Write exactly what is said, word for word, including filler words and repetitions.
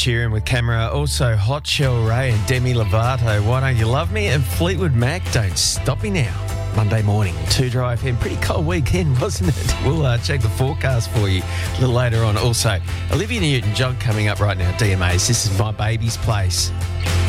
Sheeran with Camera. Also, Hot Shell Ray and Demi Lovato, Why Don't You Love Me? And Fleetwood Mac, Don't Stop Me Now. Monday morning, two Dry F M. Pretty cold weekend, wasn't it? We'll uh, check the forecast for you a little later on. Also, Olivia Newton-John coming up right now, D M As. This is My Baby's Place.